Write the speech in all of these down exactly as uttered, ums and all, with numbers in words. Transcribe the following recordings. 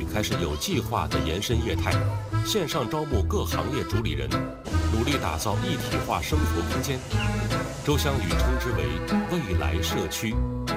开始有计划地延伸业态，线上招募各行业主理人，努力打造一体化生活空间。周湘宇称之为未来社区。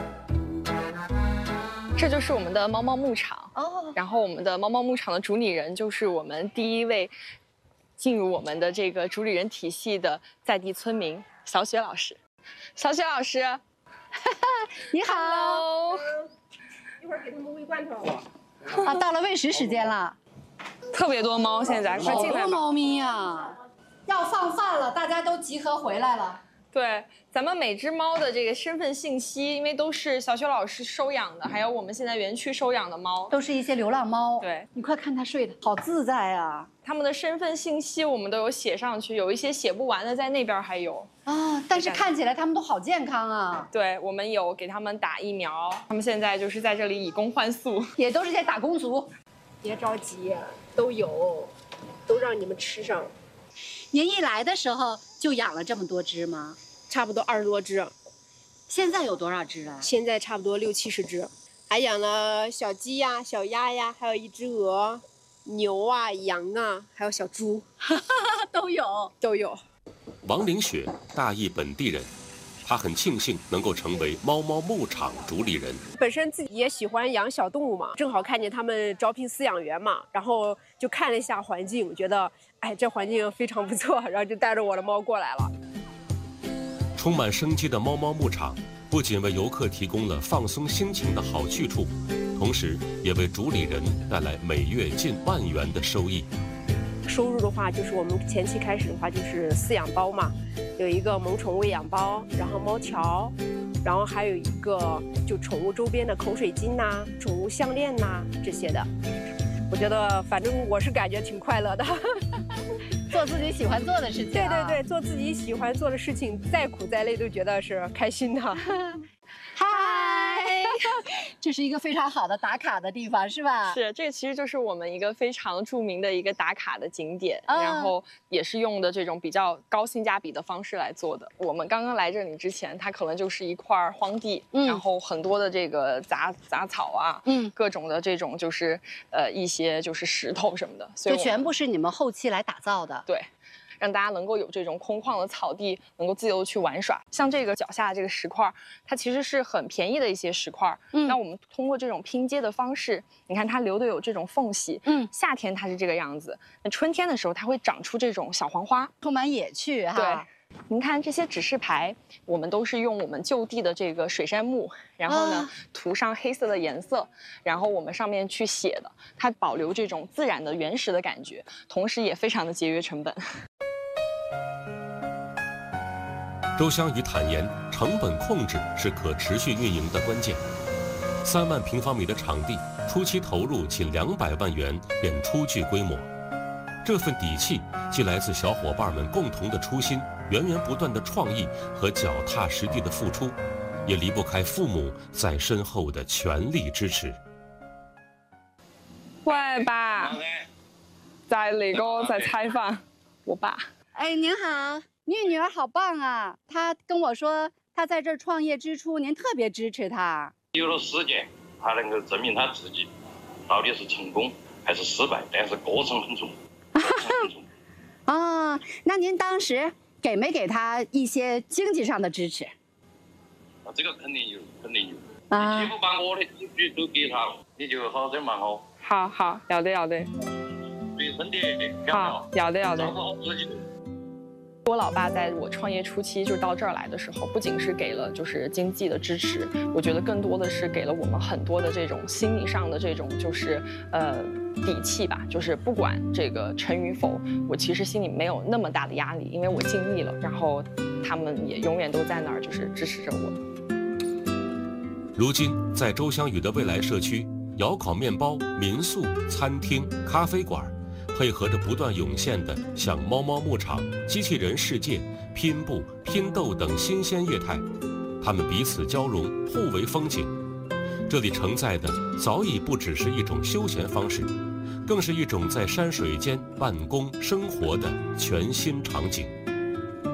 这就是我们的猫猫牧场哦，然后我们的猫猫牧场的主理人就是我们第一位进入我们的这个主理人体系的在地村民小雪老师。小雪老师， 你好。 Hello 一会儿给他们喂罐头。 啊，到了喂食时间了， 特别多猫，现在快进来吧。 好多猫咪呀！要放饭了，大家都集合回来了。 对，咱们每只猫的这个身份信息，因为都是小雪老师收养的，还有我们现在园区收养的猫， 都是一些流浪猫。 对， 你快看它睡的好自在啊！ 它们的身份信息我们都有写上去，有一些写不完的在那边还有啊，但是看起来它们都好健康啊。 对，我们有给它们打疫苗，它们现在就是在这里以工换宿， 也都是些打工族。 别着急，都有，都让你们吃上。 您一来的时候就养了这么多只吗？ 差不多二十多只， 现在有多少只了？ 现在差不多六七十只，还养了小鸡呀、小鸭呀，还有一只鹅、牛啊、羊啊，还有小猪， 都有都有。 王凌雪，大邑本地人，她很庆幸能够成为猫猫牧场主理人。 本身自己也喜欢养小动物嘛，正好看见他们招聘饲养员嘛，然后就看了一下环境，觉得哎这环境非常不错，然后就带着我的猫过来了。 充满生机的猫猫牧场，不仅为游客提供了放松心情的好去处，同时也为主理人带来每月近万元的收益。 收入的话，就是我们前期开始的话，就是饲养包嘛，有一个萌宠喂养包，然后猫条，然后还有一个就宠物周边的口水巾呐、啊、宠物项链呐、啊、这些的。我觉得反正我是感觉挺快乐的。 做自己喜欢做的事情、 啊。对对对，做自己喜欢做的事情，再苦再累都觉得是开心的。 嗨，这是一个非常好的打卡的地方，是吧？ 是，这个其实就是我们一个非常著名的一个打卡的景点， 嗯、 然后也是用的这种比较高性价比的方式来做的。我们刚刚来这里之前，它可能就是一块荒地，嗯、然后很多的这个杂杂草啊，嗯，各种的这种就是呃一些就是石头什么的，所以就全部是你们后期来打造的。 对。让大家能够有这种空旷的草地，能够自由去玩耍。像这个脚下这个石块，它其实是很便宜的一些石块。嗯，那我们通过这种拼接的方式，你看它留的有这种缝隙。嗯，夏天它是这个样子，那春天的时候它会长出这种小黄花， 充满野趣哈。 对，您看这些指示牌，我们都是用我们就地的这个水杉木，然后呢、啊、涂上黑色的颜色，然后我们上面去写的，它保留这种自然的原始的感觉，同时也非常的节约成本。 周湘宇坦言，成本控制是可持续运营的关键。三万平方米的场地，初期投入仅两百万元便初具规模。这份底气既来自小伙伴们共同的初心、源源不断的创意和脚踏实地的付出，也离不开父母在身后的全力支持。 喂，爸，在那个在采访我爸。 哎，您好。您女儿好棒啊！她跟我说，她在这儿创业之初，您特别支持她。 有了实践，她能够证明她自己到底是成功还是失败，但是过程很重。 啊、哦，那您当时给没给她一些经济上的支持？ 啊，这个肯定有，肯定有。啊，你不把我的积蓄都给她，你就好点嘛好。 好好，要得要得。 注意身体， 好，要得要得。 照顾好自己。 我老爸在我创业初期就到这儿来的时候，不仅是给了就是经济的支持，我觉得更多的是给了我们很多的这种心理上的这种就是呃底气吧。就是不管这个成与否，我其实心里没有那么大的压力，因为我尽力了，然后他们也永远都在那儿就是支持着我。 如今在周湘宇的未来社区，窑烤面包、民宿、餐厅、咖啡馆，配合着不断涌现的像猫猫牧场、机器人世界、拼布、拼豆等新鲜业态，它们彼此交融，互为风景。这里承载的早已不只是一种休闲方式，更是一种在山水间办公生活的全新场景。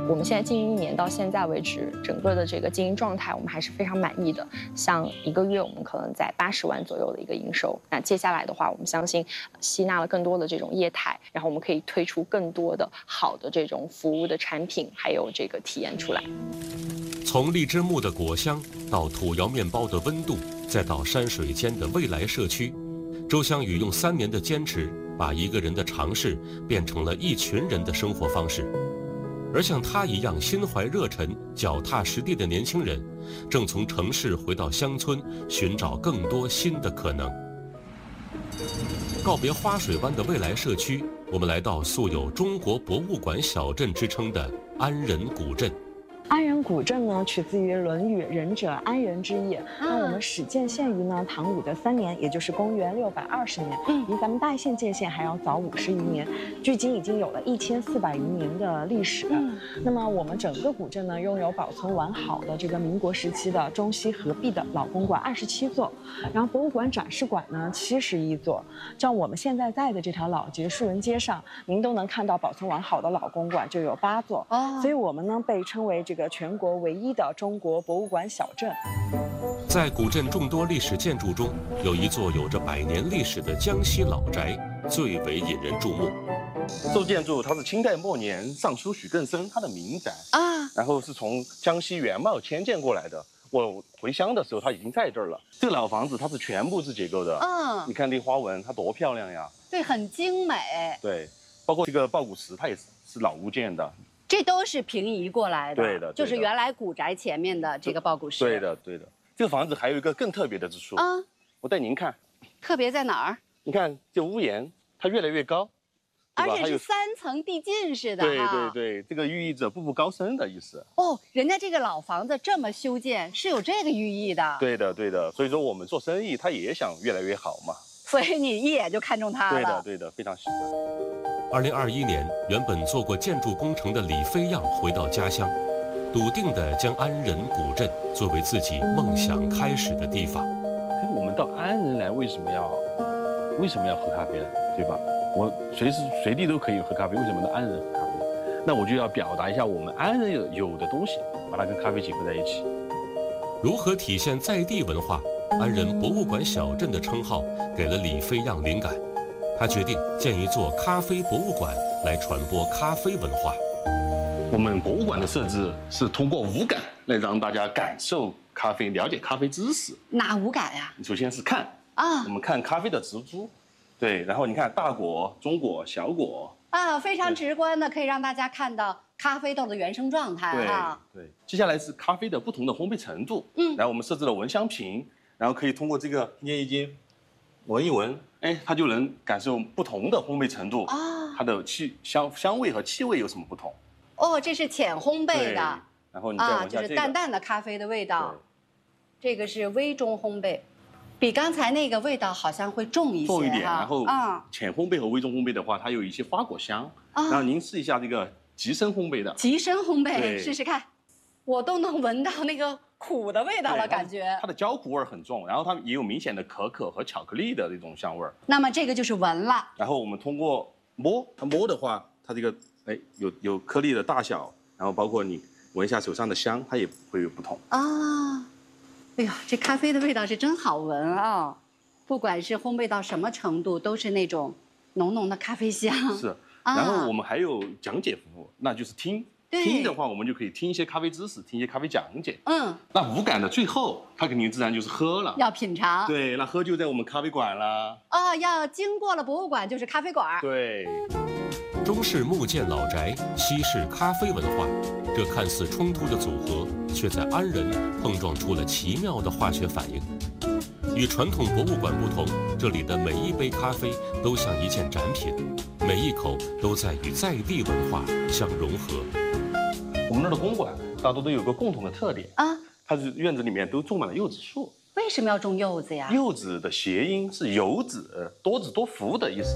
我们现在经营一年到现在为止，整个的这个经营状态我们还是非常满意的。像一个月我们可能在八十万左右的一个营收。那接下来的话，我们相信吸纳了更多的这种业态，然后我们可以推出更多的好的这种服务的产品，还有这个体验出来。 从荔枝木的果香到土窑面包的温度，再到山水间的未来社区，周湘宇用三年的坚持，把一个人的尝试变成了一群人的生活方式。而像他一样心怀热忱、脚踏实地的年轻人，正从城市回到乡村，寻找更多新的可能。告别花水湾的未来社区，我们来到素有中国博物馆小镇之称的安仁古镇。 安仁古镇呢，取自于《论语》“仁者安仁之也”。那我们始建县于呢唐武的三年，也就是公元六百二十年，嗯，比咱们大县建县还要早五十余年，距今已经有了一千四百余年的历史。嗯，那么我们整个古镇呢，拥有保存完好的这个民国时期的中西合璧的老公馆二十七座，然后博物馆展示馆呢七十一座。像我们现在在的这条老街树人街上，您都能看到保存完好的老公馆就有八座。哦，所以我们呢被称为这个全国唯一的中国博物馆小镇。 在古镇众多历史建筑中，有一座有着百年历史的江西老宅最为引人注目。 这座建筑它是清代末年尚书许更生他的民宅啊，然后是从江西原茂迁建过来的。我回乡的时候，它已经在这儿了。这个老房子它是全部是结构的，嗯，你看这花纹它多漂亮呀！ 对，很精美。 对，包括这个抱鼓石，它也是是老屋建的。 这都是平移过来的， 对的， 就是原来古宅前面的这个抱鼓石。 对的，对的。这个房子还有一个更特别的之处啊，我带您看。 特别在哪儿？ 你看这屋檐，它越来越高， 而且是三层递进式的。 对对对，这个寓意着步步高升的意思。 哦，人家这个老房子这么修建是有这个寓意的。 对的，对的。所以说我们做生意，他也想越来越好嘛。 所以你一眼就看中它了。 对的，对的，非常喜欢。 二零二一年，原本做过建筑工程的李飞样回到家乡，笃定地将安仁古镇作为自己梦想开始的地方。 我们到安仁来，为什么要为什么要喝咖啡呢？对吧？我随时随地都可以喝咖啡，为什么到安仁喝咖啡？那我就要表达一下我们安仁有有的东西，把它跟咖啡结合在一起。 如何体现在地文化？安仁博物馆小镇的称号给了李飞样灵感。他决定建一座咖啡博物馆来传播咖啡文化。 我们博物馆的设置是通过五感来让大家感受咖啡，了解咖啡知识。 哪五感呀？ 首先是看啊，我们看咖啡的植株，对，然后你看大果、中果、小果啊，非常直观的可以让大家看到咖啡豆的原生状态啊。 对，接下来是咖啡的不同的烘焙程度，嗯，然后我们设置了闻香瓶，然后可以通过这个捏一捏，闻一闻。哎，它就能感受不同的烘焙程度啊，它的气香香味和气味有什么不同？ 哦，这是浅烘焙的， 然后你再闻下这个，啊，就是淡淡的咖啡的味道。这个是微中烘焙，比刚才那个味道好像会重一些， 重一点。然后啊，浅烘焙和微中烘焙的话，它有一些花果香。啊，然后您试一下这个极深烘焙的。 极深烘焙，试试看，我都能闻到那个苦的味道了，感觉它的焦苦味很重，然后它也有明显的可可和巧克力的那种香味。 那么这个就是闻了， 然后我们通过摸，它摸的话，它这个哎有有颗粒的大小，然后包括你闻一下手上的香，它也会有不同啊。哎呀，这咖啡的味道是真好闻啊！不管是烘焙到什么程度，都是那种浓浓的咖啡香。 是，然后我们还有讲解服务，那就是听。听的话，我们就可以听一些咖啡知识，听一些咖啡讲解。嗯，那无感的最后，它肯定自然就是喝了， 要品尝。 对，那喝就在我们咖啡馆啦。 哦，要经过了博物馆就是咖啡馆。 对， 中式木建老宅，西式咖啡文化，这看似冲突的组合，却在安仁碰撞出了奇妙的化学反应。与传统博物馆不同，这里的每一杯咖啡都像一件展品，每一口都在与在地文化相融合。 我们那儿的公馆大多都有个共同的特点啊，它是院子里面都种满了柚子树。 为什么要种柚子呀？ 柚子的谐音是有子，多子多福的意思。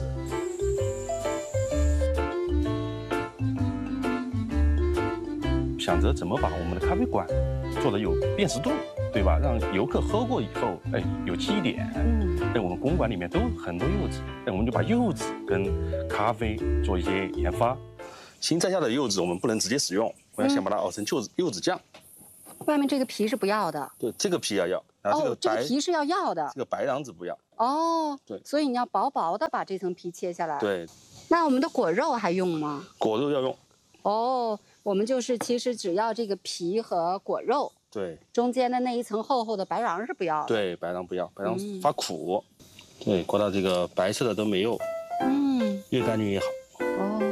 想着怎么把我们的咖啡馆做得有辨识度，对吧？让游客喝过以后，哎，有记忆点。嗯，在我们公馆里面都有很多柚子，哎，我们就把柚子跟咖啡做一些研发。新摘下的柚子我们不能直接使用， 我要先把它熬成柚子柚子酱。 外面这个皮是不要的。 对，这个皮要要，然后这个哦，这个皮是要要的。 这个白瓤子不要。 哦， 对， 所以你要薄薄的把这层皮切下来。 对。 那我们的果肉还用吗？ 果肉要用。 哦，我们就是其实只要这个皮和果肉。 对。 中间的那一层厚厚的白瓤是不要的。 对，白瓤不要，白瓤发苦。嗯、对，刮到这个白色的都没有。嗯。越干净越好。 哦。